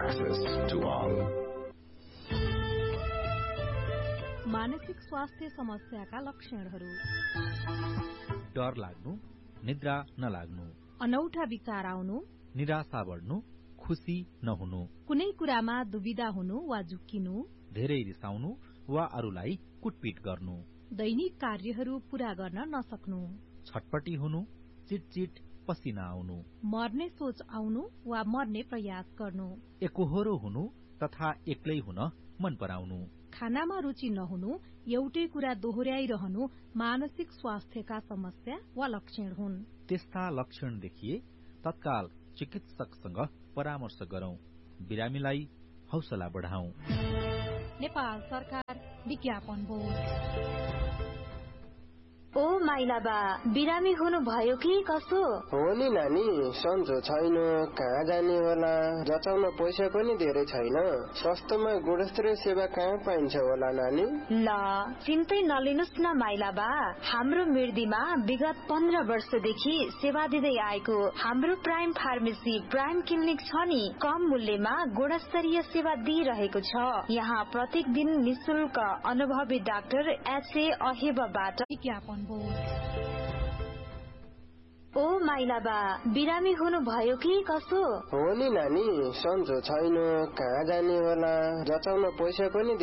access to all. मानसिक स्वास्थ्य समस्याका लक्षणहरू: डर लाग्नु, निद्रा नलाग्नु, अनौठा विचार आउनु, निराशा बढ्नु, खुशी नहुनु, कुनै कुरामा दुविधा हुनु वा झुक्किनु, धेरै रिसाउनु वा अरूलाई कुटपिट गर्नु, दैनिक कार्यहरू पूरा गर्न नसक्नु, छटपटी हुनु, चिटचिट पसिना आउनु, मर्ने सोच आउनु वा मर्ने प्रयास गर्नु, एकोहोरो हुनु तथा एक्लै हुन मन पराउनु, खानामा रुचि नहुनु, एउटै कुरा दोहोर्याइरहनु मानसिक स्वास्थ्यका समस्या वा लक्षण हुन्। त्यस्ता लक्षण देखिए तत्काल चिकित्सकसँग परामर्श गरौं। बिरामीलाई हौसला बढाउँ। नेपाल सरकार विज्ञापन बोर्ड। ओ माइलाबा, बिरामी हुनु भयो कि कसो? हो नि नानी, सन्चो छैन, कहाँ जाने होला, जचाउन पैसा पनि धेरै छैन। सस्तोमा गुणस्तरीय सेवा कहाँ पाइन्छ होला नानी? ल, चिन्तै नलिनुस् न माइलाबा, हाम्रो मिर्दीमा विगत 15 वर्षदेखि सेवा दिँदै आएको हाम्रो प्राइम फार्मेसी प्राइम क्लिनिक छ नि। कम मूल्यमा गुणस्तरीय सेवा दिइरहेको छ। यहाँ प्रत्येक दिन निशुल्क अनुभवी डाक्टर एचए अहेबाबाट विज्ञापन बोर्ड। ओ माइलाबा, बिरामी हुनु भयो कि कसो? हो नि नानी, सन्चो छैन, कहाँ जाने होला, जचाउन पैसा पनि